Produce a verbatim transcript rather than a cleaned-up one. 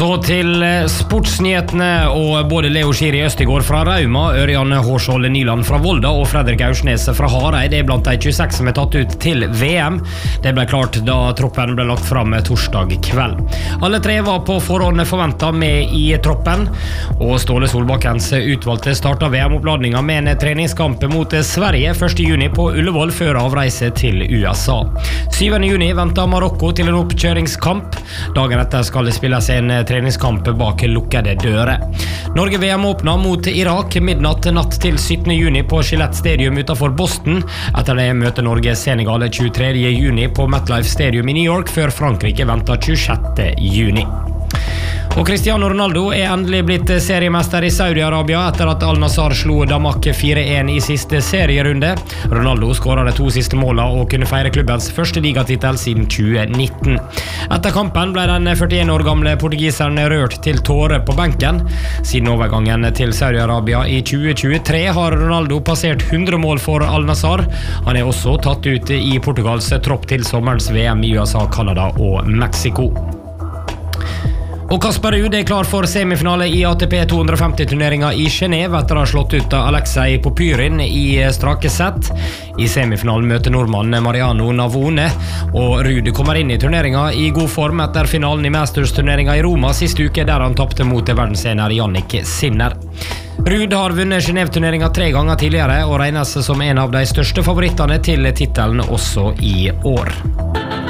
Så til sportsnyhetene, og både Leo Schiri Østigård fra Rauma, Ørjan Hårsvold Nyland fra Volda og Fredrik Aursnes fra Hareid er blant de tjueseks som er tatt ut til V M. Det ble klart da troppen ble lagt fram torsdag kveld. Alle tre var på forhånd forventet med i troppen, og Ståle Solbakkens utvalgte startet V M-oppladningen med en treningskamp mot Sverige første juni på Ullevål før avreise til U S A. syvende juni ventet Marokko til en oppkjøringskamp. Dagen etter skal det spilles en treningskamp bak lukkede dører. Norge V M åpnet mot Irak midnatt natt til syttende juni på Gillette Stadium utenfor Boston. Etter det møter Norge Senegal tjuetredje juni på MetLife Stadium i New York, før Frankrike venter tjuesjette juni. Og Cristiano Ronaldo er endelig blitt seriemester i Saudi-Arabia etter at Al-Nassr slo Damak fire en i siste serierunde. Ronaldo skåret de to siste målene og kunne feire klubbens første ligatittel siden tjue nitten. Etter kampen ble den førtien år gamle portugiseren rørt til tårer på benken. Siden overgangen til Saudi-Arabia i tjue tjuetre har Ronaldo passert hundre mål for Al-Nassr. Han er også tatt ut i Portugals tropp til sommerens V M i U S A, Canada og Mexico. Og Kasper Ruud er klar for semifinale i A T P to hundre og femti-turneringen i Genève etter å ha slått ut av Alexei Popyrin i strake sett. I semifinalen møter nordmann Mariano Navone, og Ruud kommer inn i turneringen i god form etter finalen i Masters-turneringen i Roma siste uke, der han tappte mot verdensener Jannik Sinner. Ruud har vunnet Genève-turneringen tre ganger tidligere og regnes som en av de største favorittene til titelen også i år.